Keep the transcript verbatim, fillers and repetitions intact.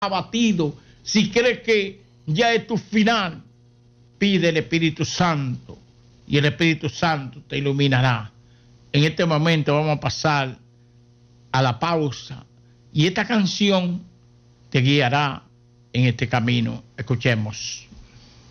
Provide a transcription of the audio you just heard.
abatido, si crees que ya es tu final, pide el Espíritu Santo y el Espíritu Santo te iluminará. En este momento vamos a pasar a la pausa y esta canción te guiará en este camino. Escuchemos.